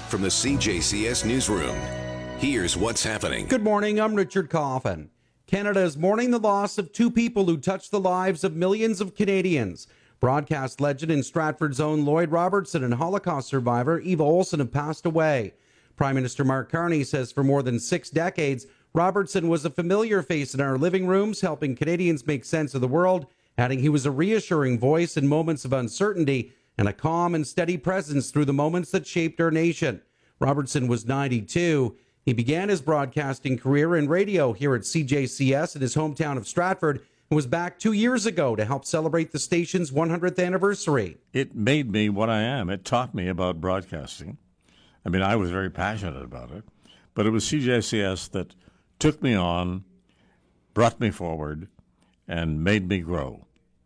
from the CJCS Newsroom. Here's what's happening. Good morning, I'm Richard Coffin. Canada is mourning the loss of two people who touched the lives of millions of Canadians. Broadcast legend and Stratford's own Lloyd Robertson and Holocaust survivor Eva Olsen have passed away. Prime Minister Mark Carney says for more than 6 decades, Robertson was a familiar face in our living rooms, helping Canadians make sense of the world, adding he was a reassuring voice in moments of uncertainty and a calm and steady presence through the moments that shaped our nation. Robertson was 92. He began his broadcasting career in radio here at CJCS in his hometown of Stratford and was back 2 years ago to help celebrate the station's 100th anniversary. It made me what I am. It taught me about broadcasting. I mean, I was very passionate about it, but it was CJCS that took me on, brought me forward, and made me grow,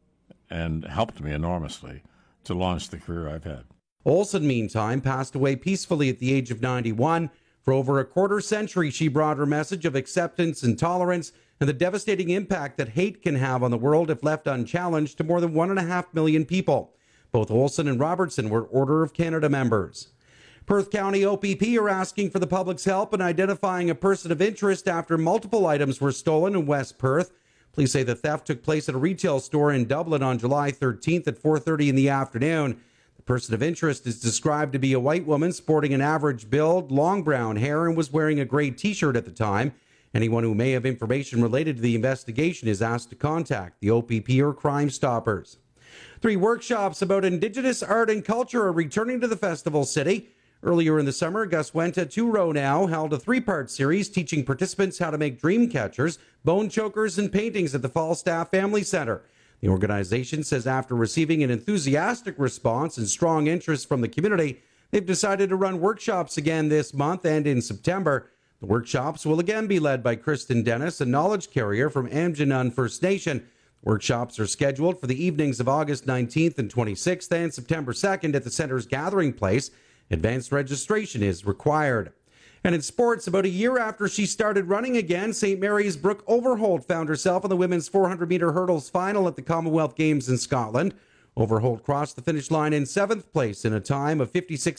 and helped me enormously to launch the career I've had. Olsen, meantime, passed away peacefully at the age of 91. For over a quarter century, she brought her message of acceptance and tolerance and the devastating impact that hate can have on the world if left unchallenged to more than 1.5 million people. Both Olsen and Robertson were Order of Canada members. Perth County OPP are asking for the public's help in identifying a person of interest after multiple items were stolen in West Perth. Police say the theft took place at a retail store in Dublin on July 13th at 4:30 in the afternoon. The person of interest is described to be a white woman sporting an average build, long brown hair, and was wearing a gray t-shirt at the time. Anyone who may have information related to the investigation is asked to contact the OPP or Crime Stoppers. 3 workshops about Indigenous art and culture are returning to the Festival City. Earlier in the summer, Gus Wenta, 2 row now, held a 3-part series teaching participants how to make dream catchers, bone chokers, and paintings at the Falstaff Family Centre. The organization says after receiving an enthusiastic response and strong interest from the community, they've decided to run workshops again this month and in September. The workshops will again be led by Kristen Dennis, a knowledge carrier from Amjanun First Nation. Workshops are scheduled for the evenings of August 19th and 26th and September 2nd at the center's gathering place. Advanced registration is required. And in sports, about a year after she started running again, St. Mary's Brooke Overholt found herself in the women's 400-meter hurdles final at the Commonwealth Games in Scotland. Overholt crossed the finish line in 7th place in a time of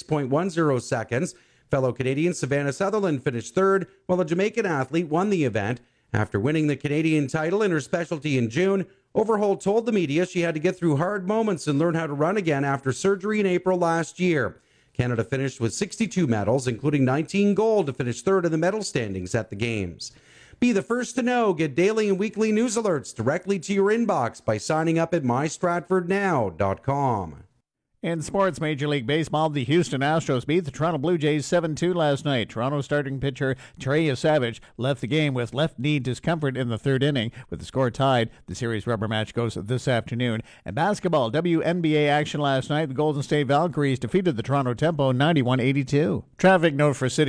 56.10 seconds. Fellow Canadian Savannah Sutherland finished 3rd, while a Jamaican athlete won the event. After winning the Canadian title in her specialty in June, Overholt told the media she had to get through hard moments and learn how to run again after surgery in April last year. Canada finished with 62 medals, including 19 gold, to finish 3rd in the medal standings at the Games. Be the first to know. Get daily and weekly news alerts directly to your inbox by signing up at mystratfordnow.com. In sports, Major League Baseball, the Houston Astros beat the Toronto Blue Jays 7-2 last night. Toronto starting pitcher Trey Savage left the game with left knee discomfort in the 3rd inning. With the score tied, the series rubber match goes this afternoon. And basketball, WNBA action last night. The Golden State Valkyries defeated the Toronto Tempo 91-82. Traffic note for City